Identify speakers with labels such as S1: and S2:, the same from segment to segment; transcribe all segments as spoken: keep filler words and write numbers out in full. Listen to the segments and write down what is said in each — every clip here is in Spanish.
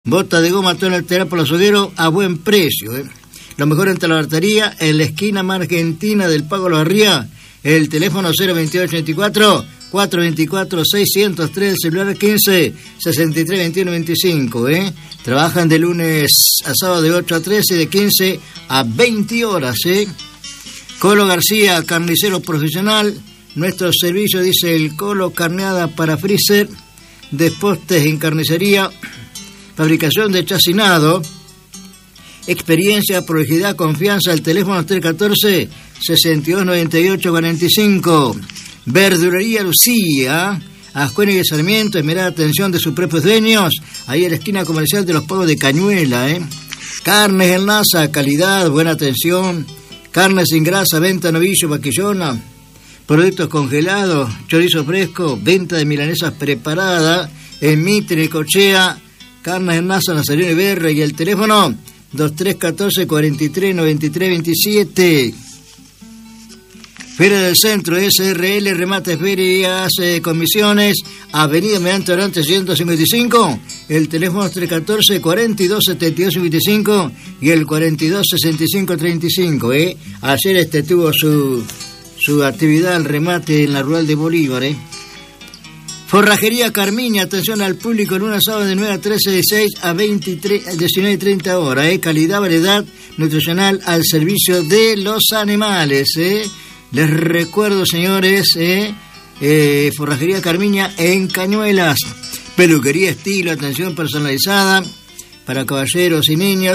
S1: Bota de goma tonel Terápolis Soguero a buen precio, ¿eh? Lo mejor en talabartería, en la esquina más argentina del Pago Los Ría. El teléfono cero veintiocho ochenta y cuatro, cuatrocientos veinticuatro, seiscientos tres, el celular quince, sesenta y tres, veintiuno, veinticinco, ¿eh? Trabajan de lunes a sábado de ocho a trece, de quince a veinte horas, ¿eh? Colo García, carnicero profesional. Nuestro servicio, dice el Colo, carneada para freezer, despostes en carnicería, fabricación de chacinado, experiencia, prolijidad, confianza. El teléfono tres uno cuatro, sesenta y dos, noventa y ocho, cuarenta y cinco. Verdulería Lucía, Ascuéniga y Sarmiento, esmerada atención de sus propios dueños, ahí en la esquina comercial de los Pagos de Cañuela, ¿eh? Carnes El Nasa, calidad, buena atención, carnes sin grasa, venta novillo, vaquillona, productos congelados, chorizo fresco, venta de milanesas preparadas, en Mitre, Cochea, Carnes El Nasa, Nazareno y Berre, y el teléfono dos tres uno cuatro, cuarenta y tres, noventa y tres, veintisiete. Feria del Centro, S R L, remates, ferias, eh, comisiones, Avenida Mediante Orante ciento cincuenta y cinco, el teléfono tres uno cuatro, cuarenta y dos, setenta y dos, cincuenta y cinco y el cuarenta y dos, sesenta y cinco, treinta y cinco, ¿eh? Ayer este tuvo su, su actividad, el remate en la Rural de Bolívar, ¿eh? Forrajería Carmiña, atención al público, en una sábado de nueve a trece, de seis a veintitrés, diecinueve y treinta horas, ¿eh? Calidad, variedad nutricional al servicio de los animales, ¿eh? Les recuerdo, señores, ¿eh? Eh, Forrajería Carmiña en Cañuelas, peluquería estilo, atención personalizada para caballeros y niños,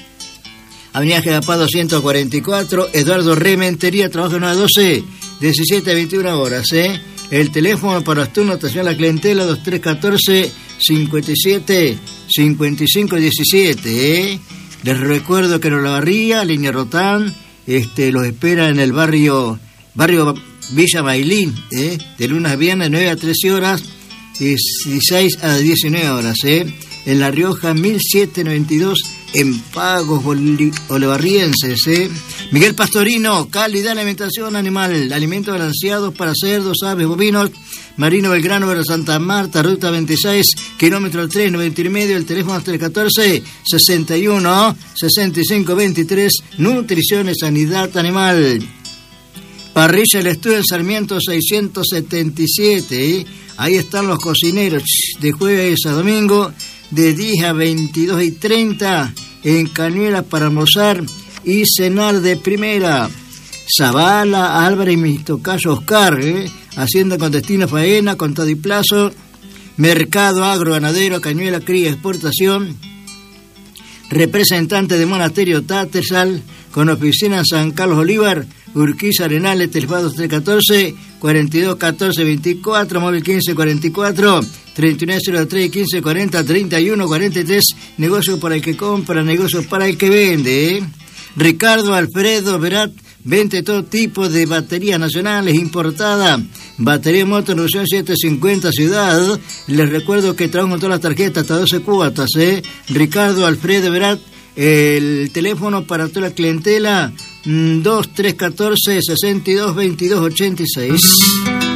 S1: Avenida Gedapá doscientos cuarenta y cuatro, Eduardo Rementería, trabajo nueve a doce, diecisiete a veintiuna horas, ¿eh? El teléfono para los turnos, atención a la clientela, dos tres uno cuatro, cincuenta y siete, cincuenta y cinco, diecisiete, ¿eh? Les recuerdo que en Olavarría, línea Rotán, este, los espera en el barrio, barrio Villa Mailín, ¿eh? De lunes a viernes, nueve a trece horas, dieciséis a diecinueve horas, ¿eh? En La Rioja, mil setecientos noventa y dos, en Pagos Olavarrienses, ¿eh? Miguel Pastorino, calidad de alimentación animal, alimentos balanceados para cerdos, aves, bovinos, Marino Belgrano, de Santa Marta, ruta veintiséis, kilómetro tres, noventa y medio, el teléfono tres uno cuatro, sesenta y uno, sesenta y cinco, veintitrés, nutrición y sanidad animal. Parrilla El Estudio en Sarmiento seiscientos setenta y siete, ¿eh? Ahí están los cocineros, de jueves a domingo, de diez a veintidós y treinta, en Cañuelas para almorzar y cenar de primera. Zavala, Álvarez y Mistocayo Oscar, ¿eh? Hacienda con destino faena, contado y plazo, mercado agroganadero, Cañuela, cría, exportación, representante de Monasterio Tattersall, con oficina en San Carlos Bolívar, Urquiza Arenales, teléfono tres uno cuatro, cuarenta y dos, catorce, veinticuatro, móvil quince, cuarenta y cuatro, treinta y uno, cero tres, quince, cuarenta, treinta y uno, cuarenta y tres, negocio para el que compra, negocio para el que vende, ¿eh? Ricardo Alfredo Verat, vende todo tipo de baterías nacionales importadas, batería moto Revolución setecientos cincuenta Ciudad. Les recuerdo que trabajan con todas las tarjetas hasta doce cuotas, ¿eh? Ricardo Alfredo Verat, el teléfono para toda la clientela, dos tres uno cuatro, sesenta y dos, veintidós, ochenta y seis.